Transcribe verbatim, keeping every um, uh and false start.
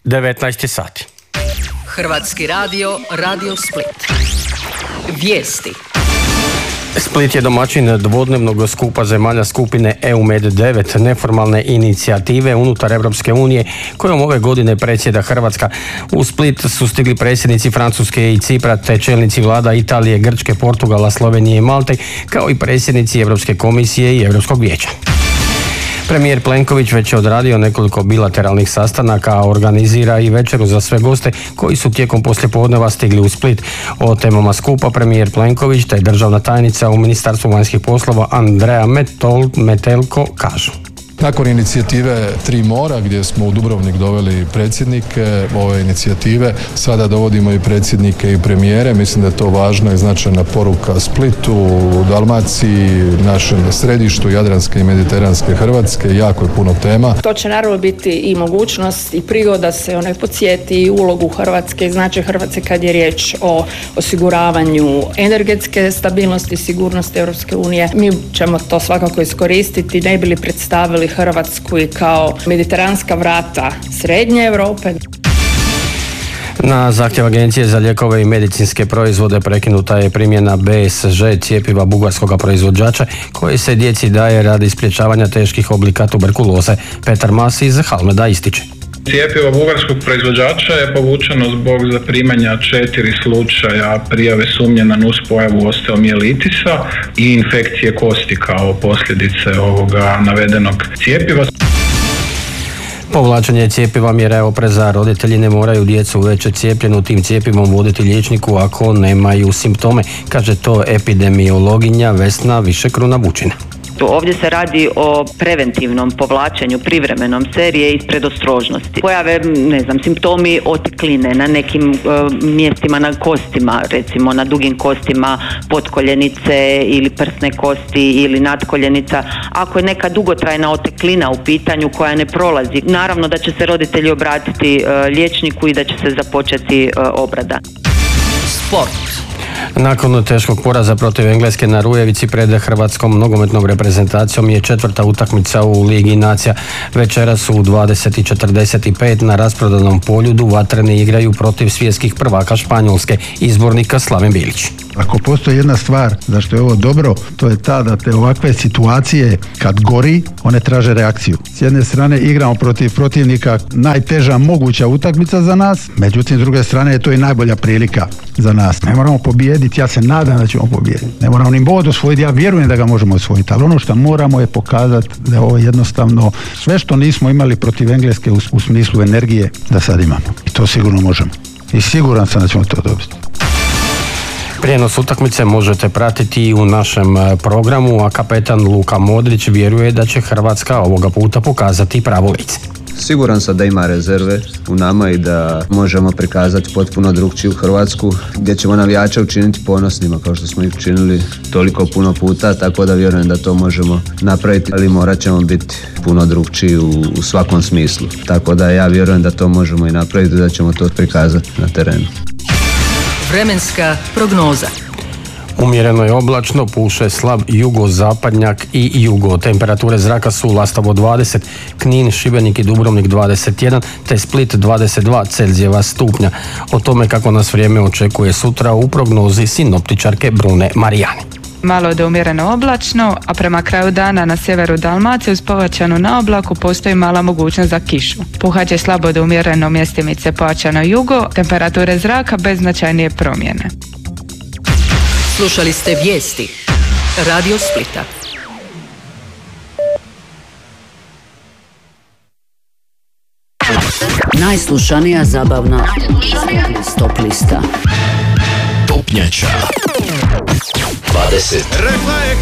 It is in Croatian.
devetnaest sati. Hrvatski radio, Radio Split. Vijesti. Split je domaćin dvodnevnog skupa zemalja skupine E U Med devet, neformalne inicijative unutar Europske unije kojom ove godine predsjeda Hrvatska. U Split su stigli predsjednici Francuske i Cipra te čelnici vlada Italije, Grčke, Portugala, Slovenije i Malte, kao i predsjednici Europske komisije i Europskog vijeća. Premijer Plenković već je odradio nekoliko bilateralnih sastanaka, a organizira i večeru za sve goste koji su tijekom poslijepodneva stigli u Split. O temama skupa premijer Plenković te državna tajnica u Ministarstvu vanjskih poslova Andreja Metol, Metelko kažu. Nakon inicijative Tri mora, gdje smo u Dubrovnik doveli predsjednike ove inicijative, sada dovodimo i predsjednike i premijere. Mislim da je to važna i značajna poruka Splitu, Dalmaciji, našem središtu Jadranske i Mediteranske Hrvatske. Jako je puno tema. To će naravno biti i mogućnost i prigoda se onaj podsjeti ulogu Hrvatske i značaj Hrvatske kad je riječ o osiguravanju energetske stabilnosti i sigurnosti Europske unije. Mi ćemo to svakako iskoristiti, ne bi li predstavili Hrvatsku i kao mediteranska vrata Srednje Europe. Na zahtjev Agencije za lijekove i medicinske proizvode prekinuta je primjena B S Ž cjepiva bugarskog proizvođača koje se djeci daje radi sprječavanja teških oblika tuberkuloze. Petar Mas iz Halmeda ističe. Cjepivo bugarskog proizvođača je povučeno zbog zaprimanja četiri slučaja prijave sumnje na nuspojavu osteomijelitisa i infekcije kosti kao posljedice ovoga navedenog cjepiva. Povlačenje cjepiva mjera je opreza. Roditelji ne moraju djecu već cijepljenu tim cjepivom voditi liječniku ako nemaju simptome, kaže to epidemiologinja Vesna Višekruna Vučina. Ovdje se radi o preventivnom povlačenju privremenom serije iz predostrožnosti. Pojave, ne znam, simptomi otekline na nekim e, mjestima na kostima, recimo na dugim kostima potkoljenice ili prsne kosti ili nadkoljenica. Ako je neka dugotrajna oteklina u pitanju koja ne prolazi, naravno da će se roditelji obratiti e, liječniku i da će se započeti e, obrada. Sport. Nakon teškog poraza protiv Engleske na Rujevici pred hrvatskom nogometnom reprezentacijom je četvrta utakmica u Ligi nacija. Večeras u dvadeset i četrdeset pet na rasprodanom Poljudu Vatreni igraju protiv svjetskih prvaka Španjolske, izbornika Slaven Bilić. Ako postoji jedna stvar zašto je ovo dobro, to je ta da te ovakve situacije kad gori, one traže reakciju. S jedne strane igramo protiv protivnika, najteža moguća utakmica za nas, međutim s druge strane je to i najbolja prilika za nas. Ne moramo pobijediti, ja se nadam da ćemo pobijediti. Ne moramo ni bod osvojiti, ja vjerujem da ga možemo osvojiti, ali ono što moramo je pokazati da je ovo jednostavno sve što nismo imali protiv Engleske u, u smislu energije da sad imamo. I to sigurno možemo. I siguran sam da ćemo to dobiti. Prijenos utakmice možete pratiti i u našem programu, a kapetan Luka Modrić vjeruje da će Hrvatska ovoga puta pokazati pravo lice. Siguran sam da ima rezerve u nama i da možemo prikazati potpuno drukčiju Hrvatsku gdje ćemo navijače učiniti ponosnima kao što smo ih učinili toliko puno puta, tako da vjerujem da to možemo napraviti, ali morat ćemo biti puno drukčiji u, u svakom smislu. Tako da ja vjerujem da to možemo i napraviti, da ćemo to prikazati na terenu. Vremenska prognoza. Umjereno je oblačno, puše slab jugozapadnjak i jugo. Temperature zraka su Lastovo dvadeset, Knin, Šibenik i Dubrovnik dvadeset jedan, te Split dvadeset dva Celzijeva stupnja. O tome kako nas vrijeme očekuje sutra u prognozi sinoptičarke Brune Marijani. Malo do umjereno oblačno, a prema kraju dana na sjeveru Dalmacije uz pojačanu naoblaku postoji mala mogućnost za kišu. Puhat slabo do umjereno mjestimice pojačano jugo, temperature zraka bez značajnije promjene. Slušali ste vijesti Radio Splita. Najslušanija zabavna stop lista. Topnjača dvadeset. Rekla je